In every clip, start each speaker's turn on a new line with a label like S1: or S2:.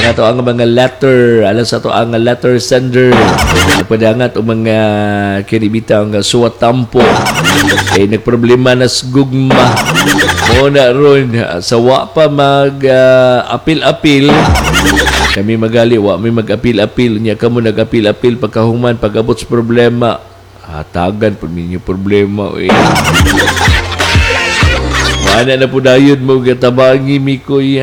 S1: sa ato ang mga letter, alam sa ato ang letter sender. Nagpadangat o mga kinibita ang suwat tampo. Nagproblema na gugma. Muna ron, sawa pa mag-apil-apil. Kami magali, wa may mag-apil-apil. Niya ka mo nag-apil-apil pagkahuman, pag-abot sa problema. Tagan po ninyo problema. Mana na po dayon mo katabangi mi kuya.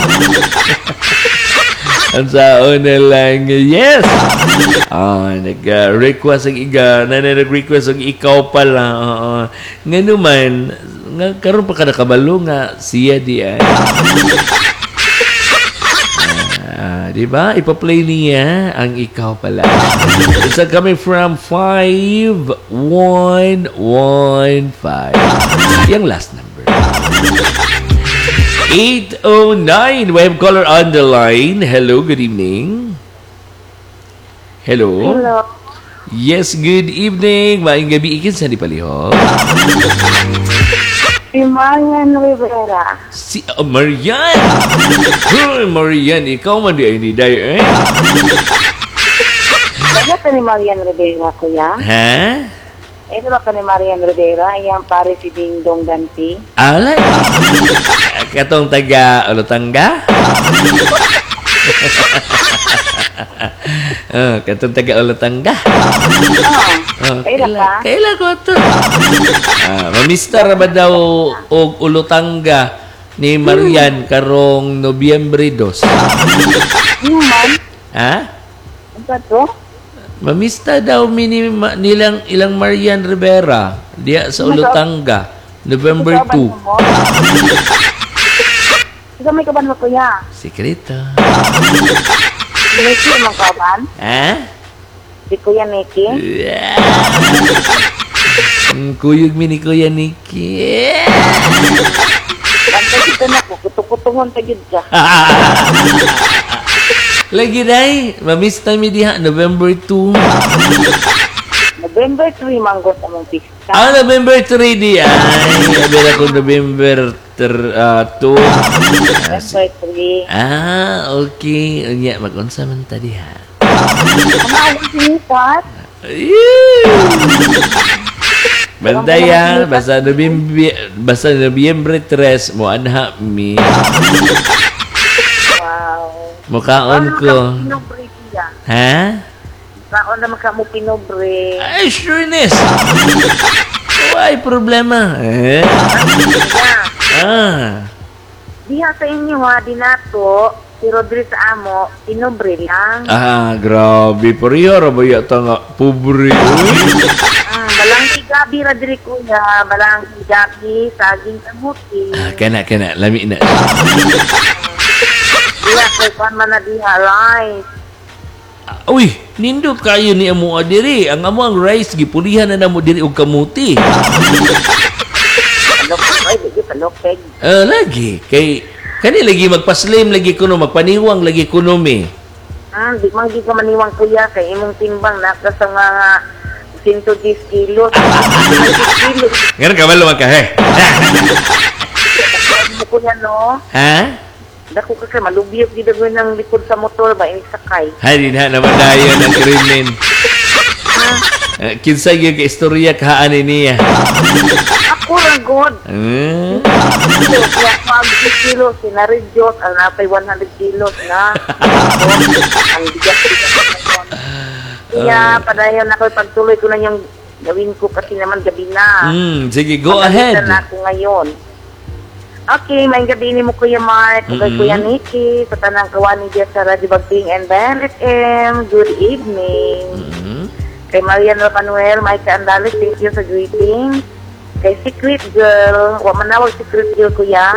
S1: Ang saon na lang, yes! Nag-request ang nag-request ang ikaw pala. Nga naman, karon pa ka nakabalo nga siya di ay. Diba? Ipa-play niya ang ikaw pala. It's coming from 5115. Yung last number. 809. We have caller on the line. Hello, good evening. Hello.
S2: Hello.
S1: Yes, good evening. Maayong gabi ikin sa Nipaliho.
S2: Si Marian Rivera.
S1: Si Marian! Marian, ikaw man di ay niday, eh?
S2: Ano ka ni Marian Rivera, kuya?
S1: Ha?
S2: Ito ba ka ni Marian Rivera? Iyang pare si Ding Dong Danti.
S1: Alay! Katong taga Olotanga? Katong taga Olotanga?
S2: Kailan ka?
S1: Kailan ko ito? Mamistar ba daw og Olotanga ni Marian karong Nobyembre 2?
S2: Man?
S1: Ha?
S2: Ano ba to?
S1: Mamista daw nilang ilang Marian Rivera diya sa Olotanga, November 2.
S2: Ikaw may kaban mo, kuya?
S1: Sekreto.
S2: Nikki, mang kaban?
S1: Ha?
S2: Si Kuya Nikki?
S1: Kuyog mi ni Kuya Nikki.
S2: Bantay kita na po, kutukutungon tagid ka.
S1: Lagi day, mamista mi diha November 2.
S2: November 3, manggot among pista.
S1: November 3 di ay. Sabi ko November 2.
S2: November 3.
S1: Okay. Unya, mag-unsa man ta diha.
S2: Ano ang sinipat?
S1: Bandaya, basta Nobyembre 3 mo anha mi.
S2: Wow.
S1: Mukhaon ko.
S2: Pinobre siya.
S1: Ha?
S2: Kaon naman ka mo pinobre.
S1: Ay, sureness. Ay, problema.
S2: Diha sa inyo ha, dinato, si Rodri sa amo, pinobre lang.
S1: Grabe. Pariyo, rabaya ta nga. Pobre.
S2: Balang si Gabi, Rodri kuya. Balang si Gabi, saging kamuti.
S1: Kana. Lami na.
S2: Diha, kay kwan man na diha, rice.
S1: Uy, nindot kayo ni amo adiri. Ang amo ang rice, gipulihan na namo diri og kamuti.
S2: Palokeg.
S1: Lagi. Kani lagi magpaslim, lagi kuno, magpaniwang, lagi kuno mi.
S2: Di man di ka maniwang kuya, kay imong timbang nasa sa mga 110 kilos. 110 kilos.
S1: Ngayon ka ba lumang ka, he?
S2: Kuya, no?
S1: Ha?
S2: Dako ka kay malubyog di dagoy ng likod sa motor ba ini sakay.
S1: Hay din ha naman dayon ang krimen. Kinsa gyud ka istorya kahaan niya.
S2: Ako ra god. Kaya 50 kilos sinaridyot ang napay 100 kilos na. Ang bigat. Kaya padayon ako pagtuloy ko na yung gawin ko kasi naman gabi na.
S1: Sige, go ahead.
S2: Na ako ngayon. Okay, may gabi ni mo Kuya Mark, kay Kuya Nikki, sa tanang kawani diya sa Radio Bagting and Bandit M. Good evening. Kay Marian Manuel, Mike Andales, thank you sa greeting. Kay Secret Girl, wa manawag Secret Girl Kuya.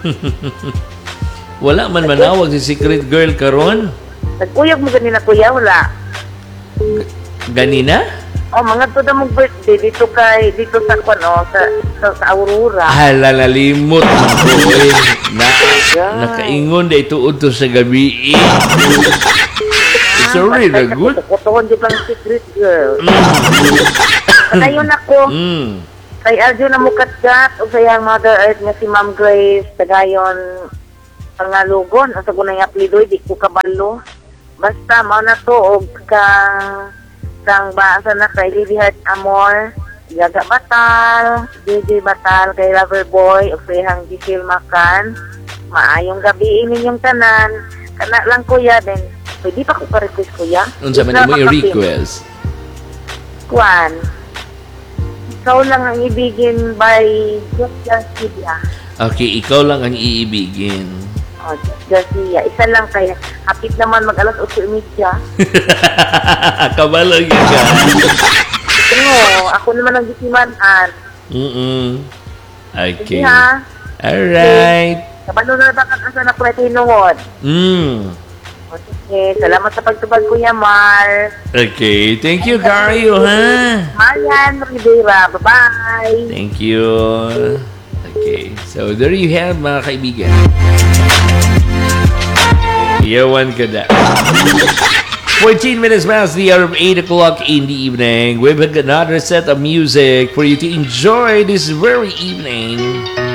S1: Wala man manawag si Secret Girl karon.
S2: Nagkuyog mo ganina Kuya, wala.
S1: Ganina?
S2: Mga to na mong birthday dito sa Aurora.
S1: Nalimot man ko. Nakaingon na ituod to sa gabi. Sorry, good.
S2: Kutuhon di lang Secret Girl. Padayon ako. Kay Aljo na mukatgat o sayang Mother Earth nga si Ma'am Grace tagayon pangalugon. Ang sagunay nga plidoy, di ko kabalo. Basta, mao na to, og kang baasa na kay Lily Heart Amor, Gaga Batal, JJ Batal, kay Loverboy, o Frehang Giselle Macan. Maayong gabi ninyong tanan. Kana lang kuya, then, pwede pa ko pa-request kuya?
S1: Unsa man mo i-request?
S2: Kwan. Ikaw lang ang ibigin by Just Garcia.
S1: Okay, ikaw lang ang iibigin.
S2: Oh, Just Garcia. Isa lang kaya. Hapit naman mag-alas 8:30.
S1: Kabalang yun ka.
S2: Oo, ako naman ang gitimanan.
S1: Okay.
S2: Sige ha.
S1: Alright.
S2: Kabalo na ba asa na kwete hinuhod? O sige, salamat sa pagtubag Kuya Mar.
S1: Okay, thank you, Dario, ha?
S2: Marian Rivera, bye-bye.
S1: Thank you. Okay, so there you have, mga kaibigan. Yawan ka na. 14 minutes past the hour of 8 o'clock in the evening. We've got another set of music for you to enjoy this very evening.